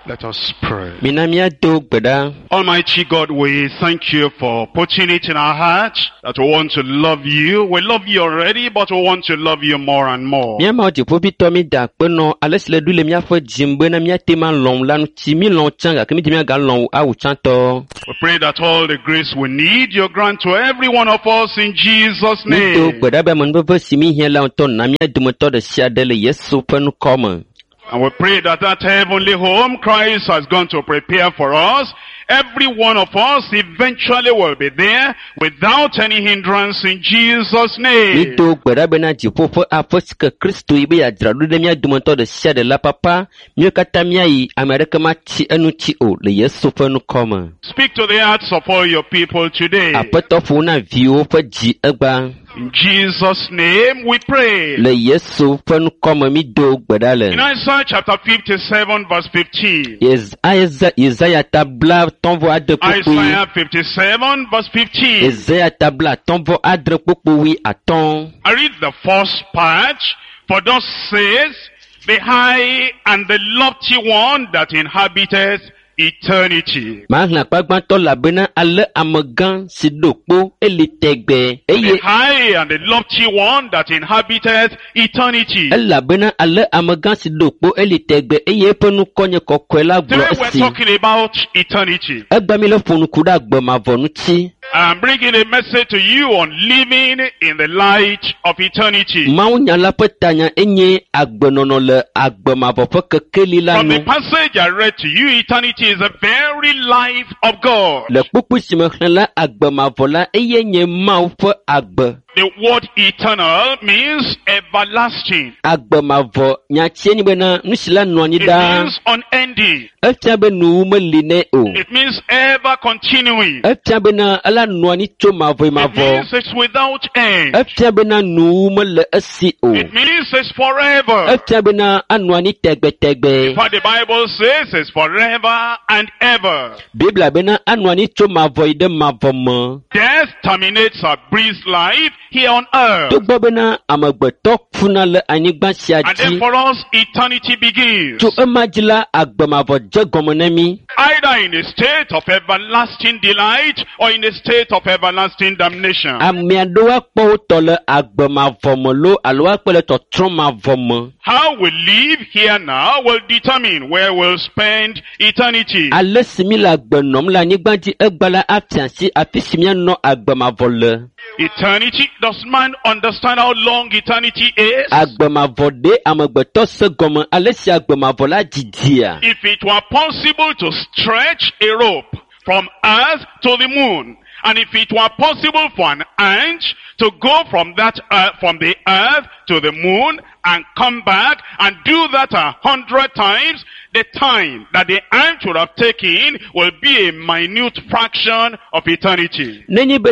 Let us pray. Almighty God, we thank you for putting it in our hearts that we want to love you. We love you already, but we want to love you more and more. We pray that all the grace we need, you grant to every one of us in Jesus' name. And we pray that that heavenly home Christ has gone to prepare for us, every one of us eventually will be there without any hindrance in Jesus' name. Speak to the hearts of all your people today. In Jesus' name we pray. In Isaiah chapter 57 verse 15. Isaiah 57 verse 15. I read the first part. For thus says the high and the lofty one that inhabiteth eternity. The high and the lofty one that inhabiteth eternity. Today we're talking about eternity. I'm bringing a message to you on living in the light of eternity. From the passage I read to you, eternity is the very life of God. The word eternal means everlasting. It means unending. It means ever continuing. It means it's without end. It means it's forever. But the Bible says it's forever and ever. Death terminates a brief life here on earth. And then for us, eternity begins. Either in a state of everlasting delight or in a state of everlasting damnation. How we live here now will determine where we'll spend eternity. Eternity, does man understand how long eternity is? If it were possible to stretch a rope from earth to the moon, and if it were possible for an ant to go from the earth to the moon and come back and do that 100 times, the time that the ant would have taken will be a minute fraction of eternity.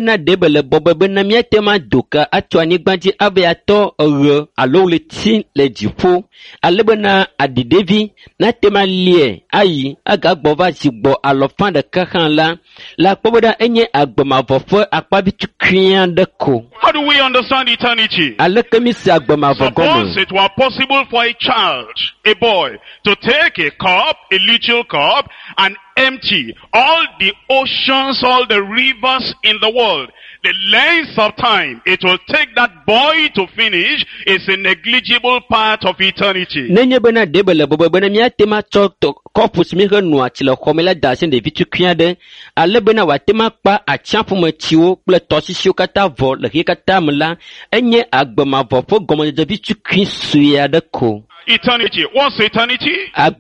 How do we understand eternity? Suppose it were possible for a child, a boy, to take a cup, a little cup, and empty all the oceans, all the rivers in the world. The length of time it will take that boy to finish is a negligible part of eternity. Eternity. What's eternity?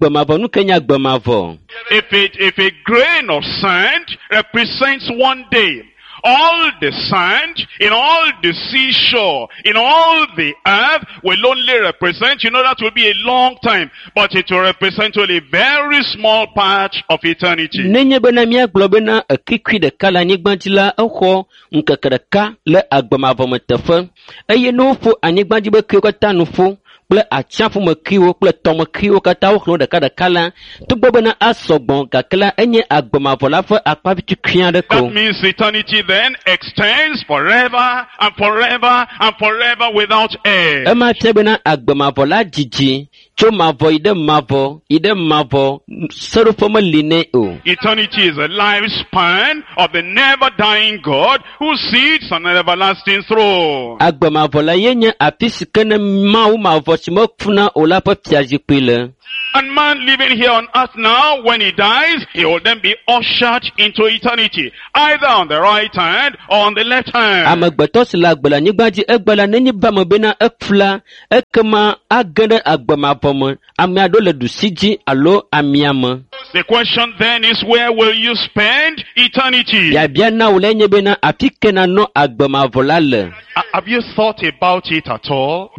If a grain of sand represents one day, all the sand in all the seashore, in all the earth will only represent, that will be a long time, but it will represent only a very small part of eternity. That means eternity then extends forever and forever and forever without end. Eternity is a lifespan of the never-dying God who sits on an everlasting throne. And man living here on earth now, when he dies, he will then be ushered into eternity, either on the right hand or on the left hand. The question then is, where will you spend eternity? Have you thought about it at all?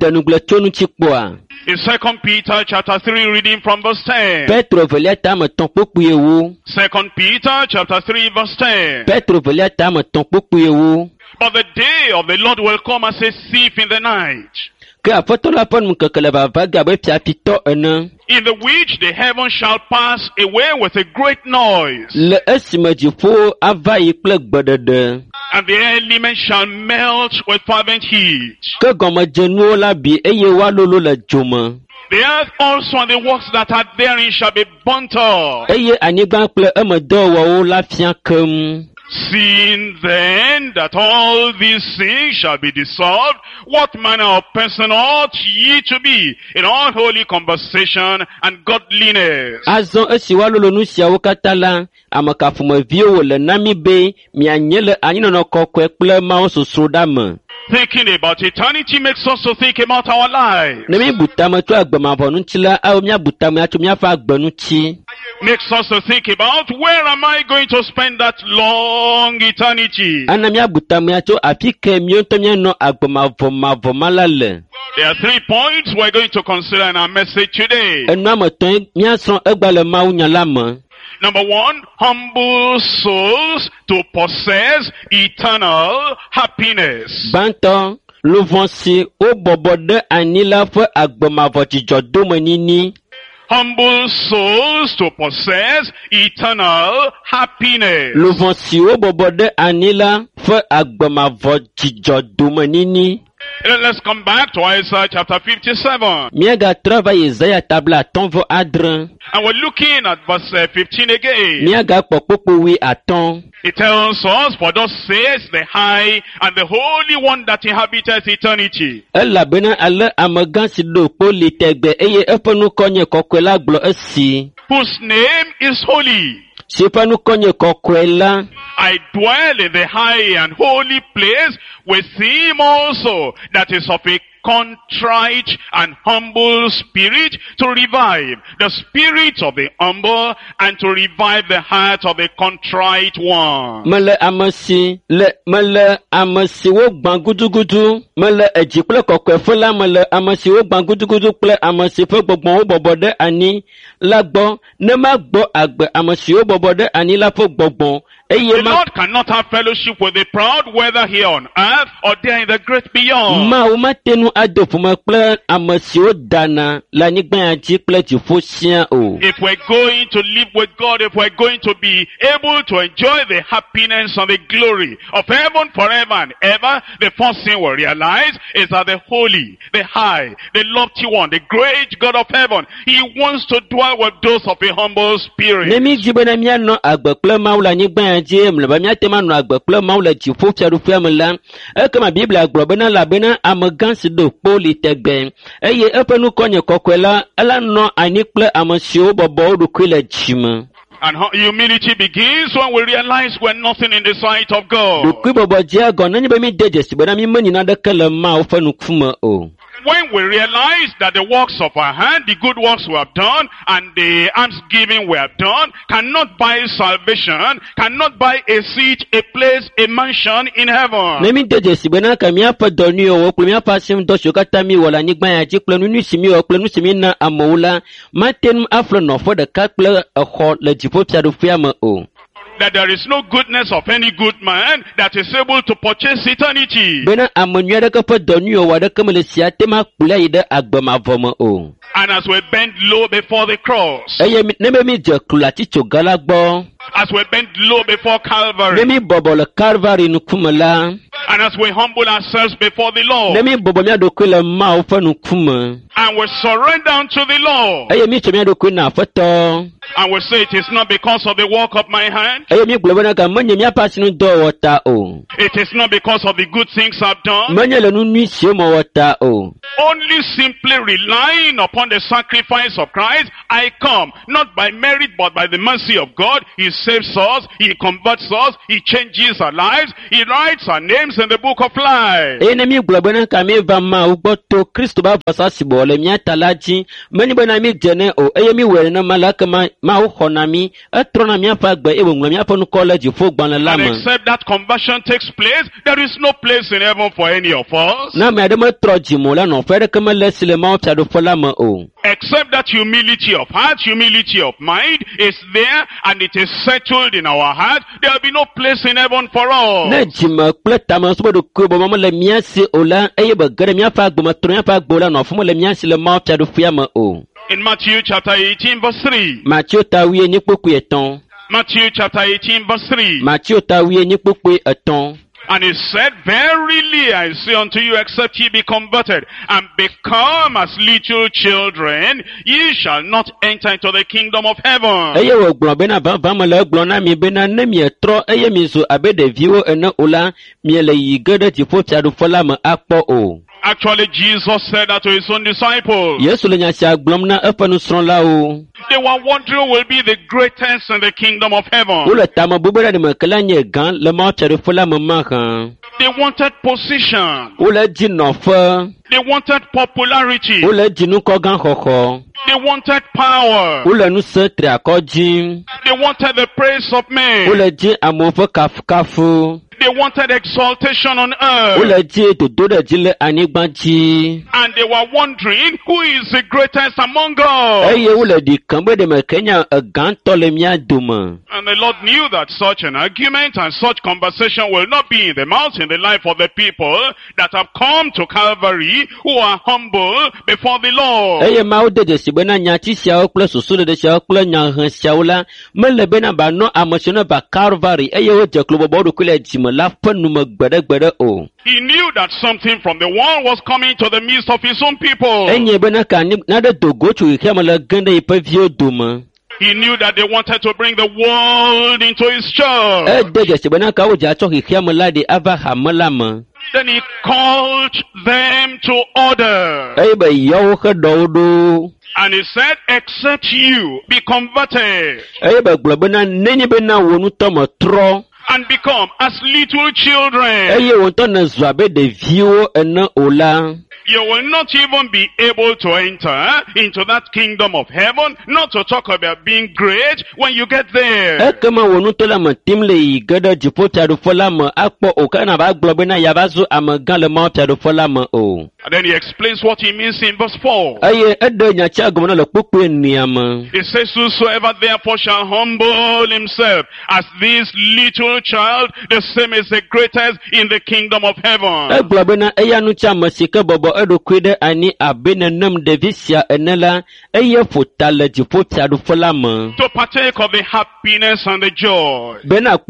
In 2 Peter chapter 3, reading from verse 10. 2 Peter chapter 3 verse 10. But the day of the Lord will come as a thief in the night, in the which the heavens shall pass away with a great noise, and the elements shall melt with fervent heat. The earth also and the works that are therein shall be burnt up. Seeing then that all these things shall be dissolved, what manner of person ought ye to be in all holy conversation and godliness? Thinking about eternity makes us to think about our lives. Makes us to think about, where am I going to spend that long eternity? There are 3 points we're going to consider in our message today. Number 1, humble souls to possess eternal happiness. Humble souls to possess eternal happiness. Let's come back to Isaiah chapter 57. And we're looking at verse 15 again. It tells us, for thus says the high and the holy one that inhabiteth eternity, whose name is holy. I dwell in the high and holy place with him also that is of a contrite and humble spirit, to revive the spirit of the humble and to revive the heart of the contrite one. The Lord cannot have fellowship with the proud, whether here on earth or there in the great beyond. If we're going to live with God, if we're going to be able to enjoy the happiness and the glory of heaven forever and ever, the first thing we realize is that the holy, the high, the lofty one, the great God of heaven, he wants to dwell with those of a humble spirit. And humility begins when we realize we're nothing in the sight of God. When we realize that the works of our hand, the good works we have done, and the almsgiving we have done, cannot buy salvation, cannot buy a seat, a place, a mansion in heaven. That there is no goodness of any good man that is able to purchase eternity. And as we bend low before the cross, as we bend low before Calvary, And as we humble ourselves before the Lord, and we surrender unto the Lord, and we say it is not because of the work of my hand, it is not because of the good things I've done, only simply relying upon the sacrifice of Christ, I come, not by merit but by the mercy of God. He saves us, He converts us, He changes our lives, He writes our names in the book of life. And except that conversion takes place, there is no place in heaven for any of us. Except that humility of heart, humility of mind is there, and it is settled in our heart, there will be no place in heaven for us. In Matthew chapter 18 verse 3. Matthew chapter 18 verse 3. And he said, verily I say unto you, except ye be converted and become as little children, ye shall not enter into the kingdom of heaven. Actually, Jesus said that to his own disciples. They were wondering who will be the greatest in the kingdom of heaven. They wanted position. They wanted popularity. They wanted power. They wanted the praise of men. They wanted exaltation on earth. And they were wondering who is the greatest among us. And the Lord knew that such an argument and such conversation will not be in the mouth, in the life of the people that have come to Calvary, who are humble before the Lord. He knew that something from the world was coming to the midst of his own people. He knew that they wanted to bring the world into his church. Then he called them to order. And he said, except you be converted and become as little children, you will not even be able to enter into that kingdom of heaven, not to talk about being great when you get there. And then he explains what he means in verse 4. He says, whosoever therefore shall humble himself as this little child, the same is the greatest in the kingdom of heaven. To partake of the happiness and the joy,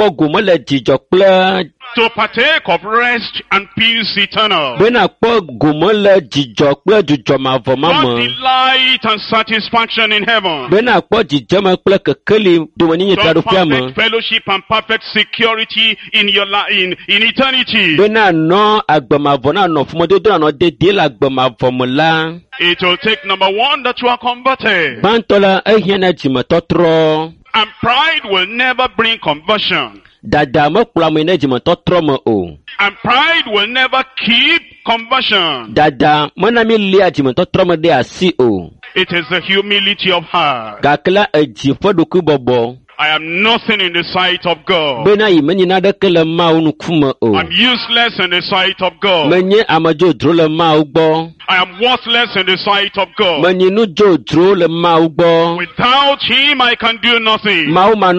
to partake of rest and peace eternal, not delight and satisfaction in heaven, to perfect fellowship and perfect security in your life in eternity. It will take, number one, that you are converted. And pride will never bring conversion. And pride will never keep conversion. It is the humility of heart. I am nothing in the sight of God. I'm useless in the sight of God. I am worthless in the sight of God. Without Him, I can do nothing.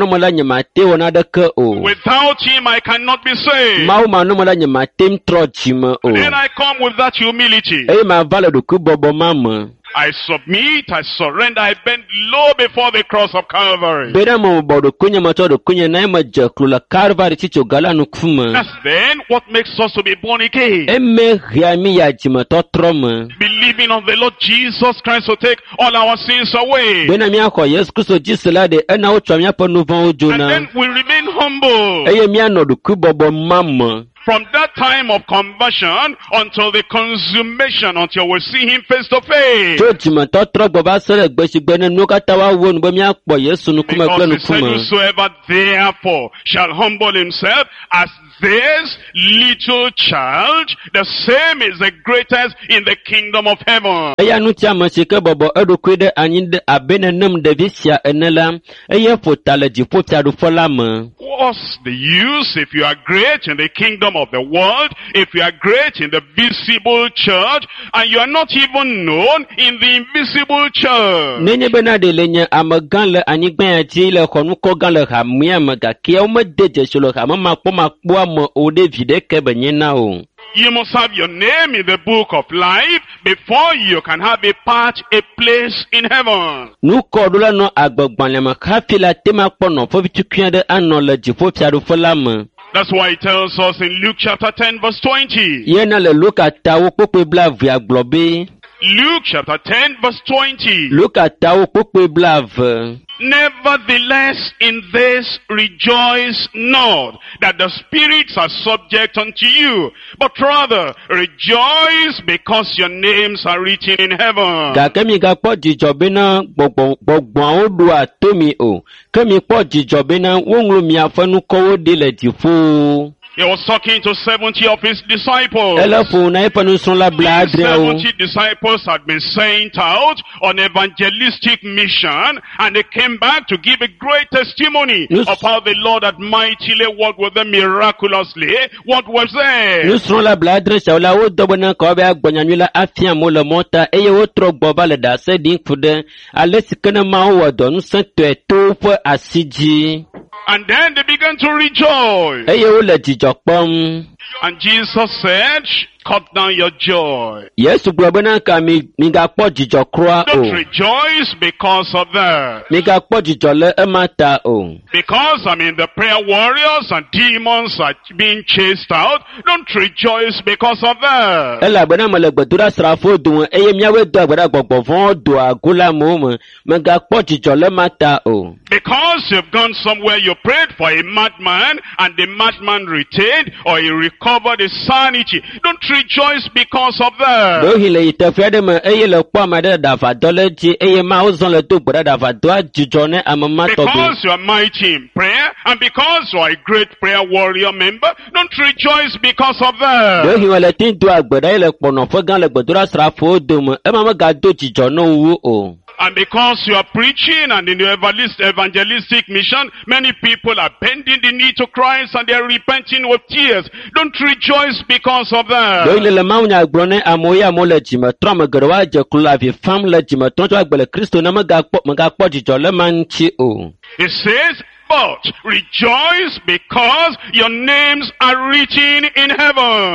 Without Him, I cannot be saved. Then I come with that humility. I submit, I surrender, I bend low before the cross of Calvary. That's then what makes us to be born again. Believing on the Lord Jesus Christ to take all our sins away. And then we remain humble. From that time of conversion until the consummation, until we see him face to face. Because he said, whosoever therefore shall humble himself as this little child, the same is the greatest in the kingdom of heaven. What's the use if you are great in the kingdom of the world, if you are great in the visible church, and you are not even known in the invisible church? You must have your name in the book of life before you can have a part, a place in heaven. That's why it tells us in Luke chapter 10 verse 20. Luke chapter 10 verse 20. Nevertheless, in this rejoice not that the spirits are subject unto you, but rather rejoice because your names are written in heaven. He was talking to 70 of his disciples. These 70 disciples had been sent out on evangelistic mission, and they came back to give a great testimony of how the Lord had mightily worked with them miraculously. What was there? And then they began to rejoice. And Jesus said, cut down your joy. Don't rejoice because of that. Because the prayer warriors and demons are being chased out. Don't rejoice because of that. Because you've gone somewhere, you prayed for a madman, and the madman retained or he recovered his sanity. Don't rejoice because of that. Because you are mighty in prayer, and because you are a great prayer warrior member, don't rejoice because of that. And because you are preaching and in your evangelistic mission, many people are bending the knee to Christ and they are repenting with tears. Don't rejoice because of that. It says, but rejoice because your names are written in heaven.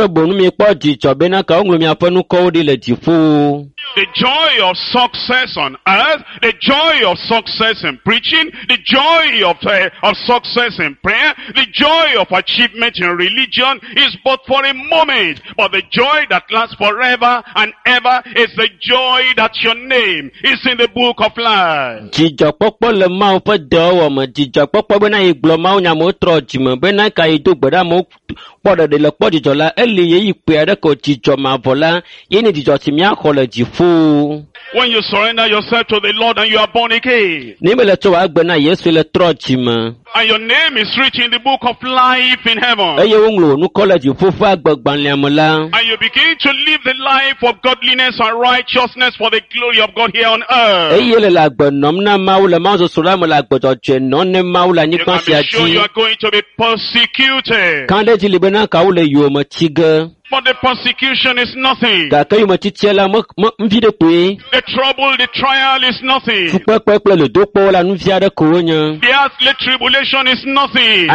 The joy of success on earth, the joy of success in preaching, the joy of success in prayer, the joy of achievement in religion is but for a moment. But the joy that lasts forever and ever is the joy that your name is in the book of life. When you surrender yourself to the Lord and you are born again, and your name is written in the book of life in heaven, and you begin to live the life of godliness and righteousness for the glory of God here on earth, you can be sure you are going to be persecuted. But the persecution is nothing. The trouble, the trial is nothing. The earthly tribulation is nothing.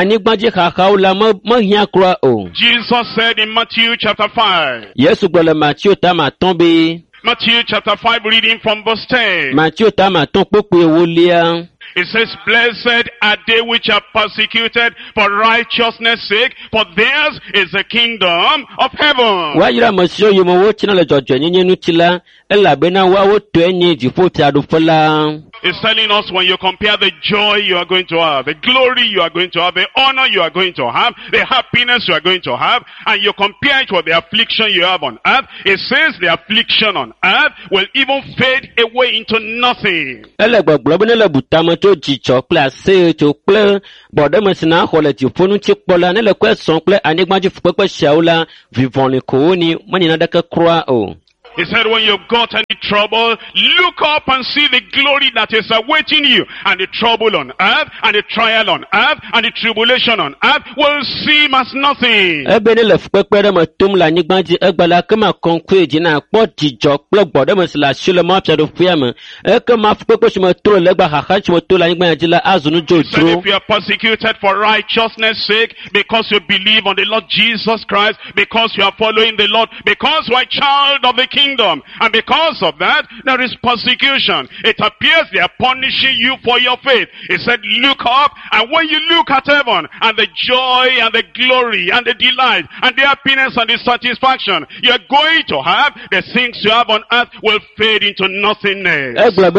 Jesus said in Matthew chapter 5, Matthew chapter 5 reading from verse 10. Matthieu tama ton pokwe wolia. It says, blessed are they which are persecuted for righteousness' sake, for theirs is the kingdom of heaven. Wajira monsieur yumo wo china le jojo nyenye nutila, ela bena wa wo to enye jifo ti adufala. It's telling us when you compare the joy you are going to have, the glory you are going to have, the honor you are going to have, the happiness you are going to have, and you compare it with the affliction you have on earth, it says the affliction on earth will even fade away into nothing. Ele gbogbo le butama to jicho place to ple bodem sina hole ti fonu ti pola ne le question ple anigmaji fupepe shaula vivon le ko ni mani na daka croix o. He said, when you've got any trouble, look up and see the glory that is awaiting you. And the trouble on earth, and the trial on earth, and the tribulation on earth will seem as nothing. Ebene le fukpekpere me tum la nyigbanji egbala kema konkweji na kpo jijo kple gbode me sila shile ma pia do fiame. Eke ma fukpekpe shime tro legba haha shime to la nyigbanji la azunu jo so if you are persecuted for righteousness' sake, because you believe on the Lord Jesus Christ, because you are following the Lord, because you are a child of the kingdom, and because of that, there is persecution. It appears they are punishing you for your faith. He said, look up, and when you look at heaven, and the joy, and the glory, and the delight, and the happiness, and the satisfaction you are going to have, the things you have on earth will fade into nothingness.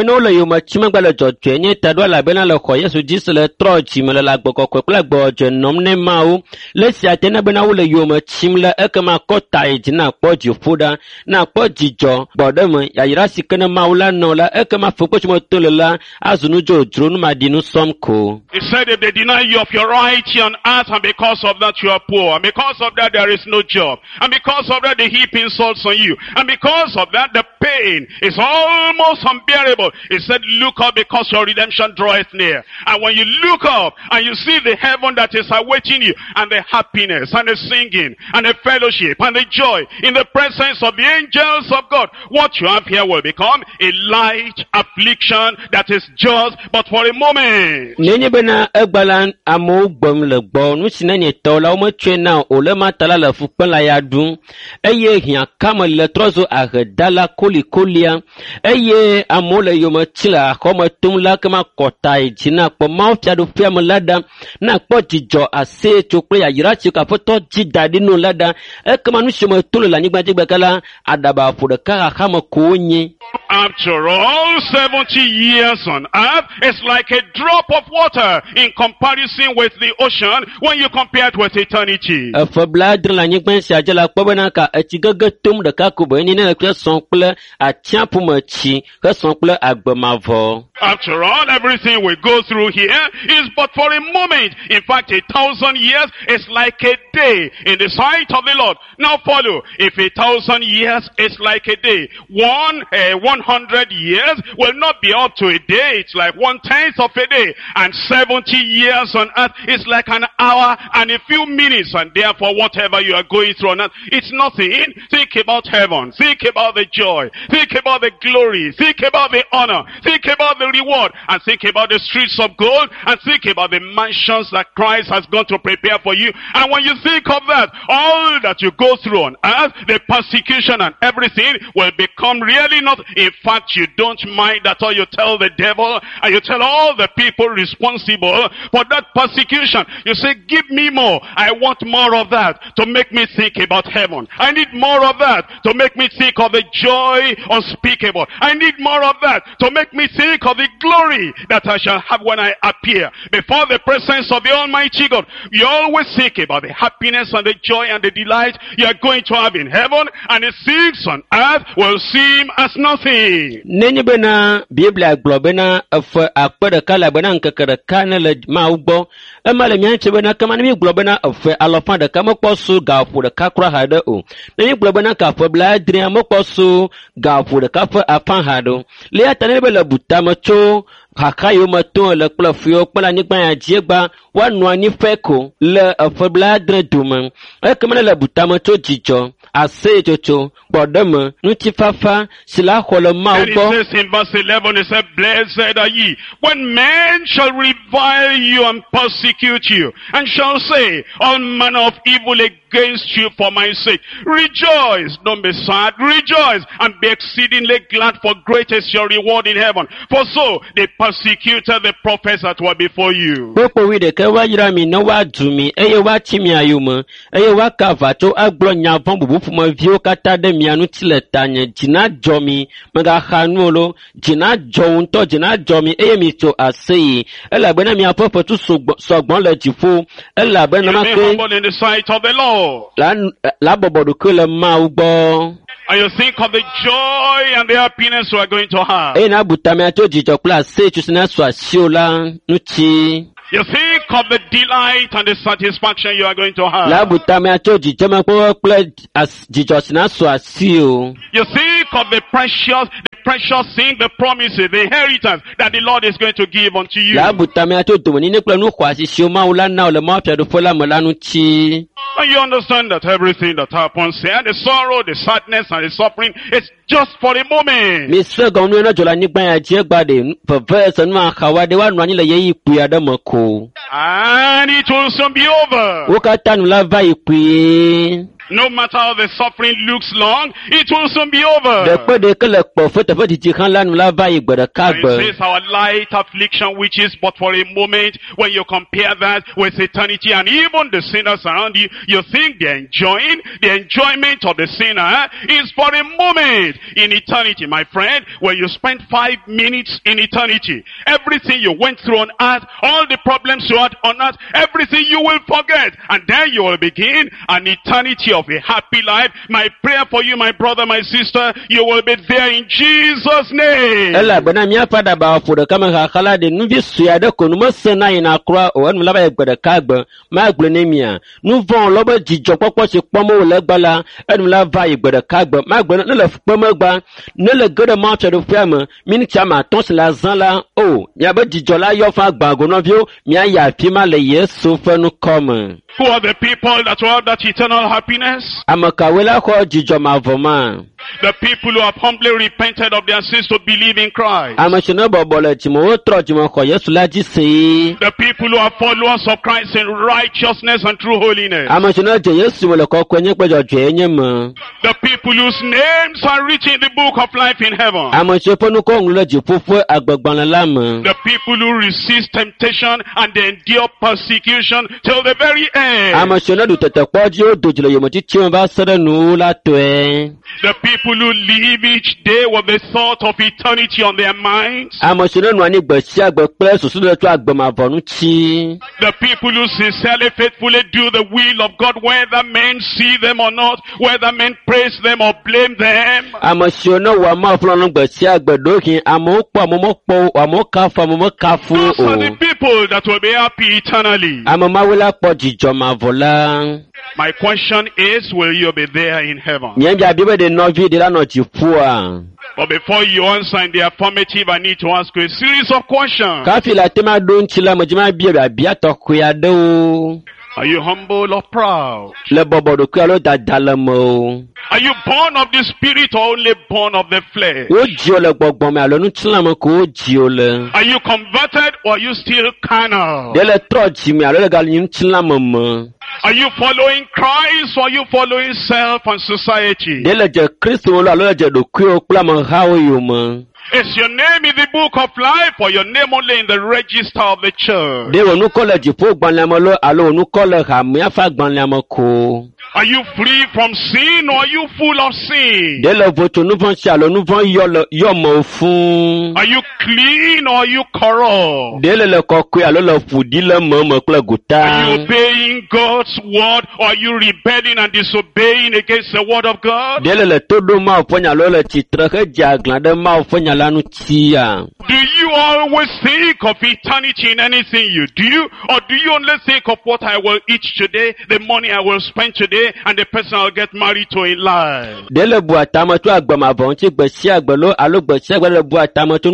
Jijo bodem ya yirasi kana maula nola ekama fukochimo tolela azunujo dronu madinu somko. He said if they deny you of your right on earth, and because of that you are poor, and because of that there is no job, and because of that they heap insults on you, and because of that the pain is almost unbearable. He said look up, because your redemption draweth near. And when you look up and you see the heaven that is awaiting you, and the happiness and the singing and the fellowship and the joy in the presence of the angels of God, what you have here will become a light affliction that is just but for a moment. Nenye bena egbalan amo gbom le gbo nu sinene to la mo twe na o le matala le fukpen la ya dun eye hian kam le trozo agedala kolikolia eye amo le yoma tila ko mo tum la kama kota ejina po ma fia do fia mo lada na po jijo ase to pe ya yira chi ka foto jidade no lada e kama nu shimo to la nigba jigbekala adaba for the after all, 70 years on earth is like a drop of water in comparison with the ocean when you compare it with eternity. After all, everything we go through here is but for a moment. In fact, 1,000 years is like a day in the sight of the Lord. Now follow. If 1,000 years is like a day, 100 years will not be up to a day. It's like 1/10 of a day. And 70 years on earth is like an hour and a few minutes. And therefore, whatever you are going through on earth, it's nothing. Think about heaven. Think about the joy. Think about the glory. Think about the honor. Think about the reward. And think about the streets of gold. And think about the mansions that Christ has gone to prepare for you. And when you think of that, all that you go through on earth, the persecution and everything will become really not. In fact, you don't mind at all. You tell the devil and you tell all the people responsible for that persecution. You say, give me more. I want more of that to make me think about heaven. I need more of that to make me think of the joy unspeakable. I need more of that to make me think of the glory that I shall have when I appear before the presence of the Almighty God. You always think about the happiness and the joy and the delight you are going to have in heaven, and the things on earth will seem as nothing. Nenye bena Biblia globena afa akpere kala bena nkekere kana le maugbo emale nyanche bena kama ni globena afa alofa de kama kposu gafu de kakra hade o nenye globena ka fa bla adria mokposu gafu de kafa afan hado le atane bela butamacho hakayo maton le plafio pala ni gba ajegba wanu ani feko le afabla adre dum e kama le butamacho jijo ase jojo bodem nutifafa sila holo maubo. And it says in verse 11, it said, blessed are ye when men shall revile you and persecute you, and shall say all manner of evil against you for my sake. Rejoice, don't be sad, rejoice, and be exceedingly glad, for great is your reward in heaven. For so they persecuted the prophets that were before you. In the sight of the Lord. And you think of the joy and the happiness you are going to have. You think of the delight and the satisfaction you are going to have. You think of the precious thing, the promises, the inheritance that the Lord is going to give unto you. And you understand that everything that happens here, the sorrow, the sadness, and the suffering, is just for a moment. And it will soon be over. No matter how the suffering looks long, it will soon be over. And it says our light affliction, which is but for a moment, when you compare that with eternity, and even the sinners around you, you think the enjoyment of the sinner is for a moment. In eternity, my friend, when you spend 5 minutes in eternity, everything you went through on earth, all the problems you had on earth, everything you will forget. And then you will begin an eternity of a happy life. My prayer for you, my brother, my sister, you will be there in Jesus' name. Who are the people that will have that eternal happiness? The people who have humbly repented of their sins to believe in Christ. The people who are followers of Christ in righteousness and true holiness. The people whose names are written in the book of life in heaven. The people who resist temptation and they endure persecution till the very end. The people who live each day with the thought of eternity on their minds. The people who sincerely, faithfully do the will of God, whether men see them or not, whether men praise them or blame them. Those are the people that will be happy eternally. My question is, will you be there in heaven? But before you answer in the affirmative, I need to ask you a series of questions. Are you humble or proud? Are you born of the Spirit or only born of the flesh? Are you converted or are you still carnal? Are you following Christ or are you following self and society? Is your name in the book of life or your name only in the register of the church? Are you free from sin or are you full of sin? Are you clean or are you corrupt? Are you obeying God's word or are you rebelling and disobeying against the word of God? Do you always think of eternity in anything you do, or do you only think of what I will eat today, the money I will spend today, and the person I'll get married to in life?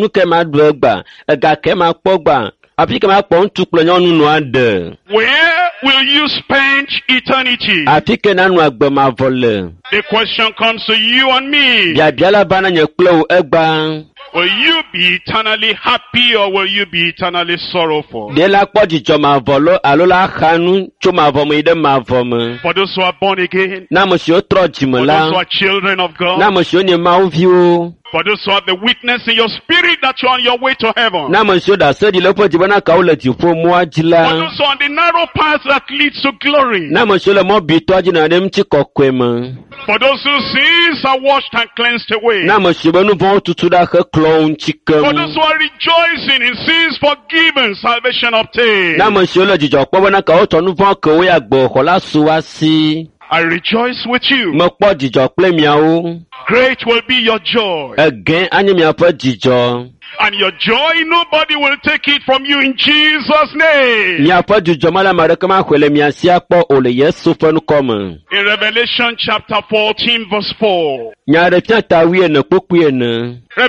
Where will you spend eternity? Afike nanu agbemavole. The question comes to you and me. Biabiala bana nyeklo egba. Will you be eternally happy or will you be eternally sorrowful? De la kwa jijomavolo alola khanu chomavomo ide mavomo. For those who are born again. Na monsieur For those who are children of God. Na monsieur ni mauvio. For those who have the witness in your spirit that you're on your way to heaven. Na monsieur da sedi lepo jibana kaula tifo muajila. For those who are on the narrow path that leads to glory. Na monsieur le mo bitoji na dem chikokwema. For those whose sins are washed and cleansed away. Na monsieur benu von tutuda ke clown chikem. For those who are rejoicing in sins forgiven, salvation obtained. Na monsieur le jijokpo bana ka otonu von ke we agbo kola suwasi. I rejoice with you. Mokpo jijokple miao. Great will be your joy. Again anyamia pa jijo. And your joy, nobody will take it from you in Jesus' name. In Revelation chapter 14 verse 4.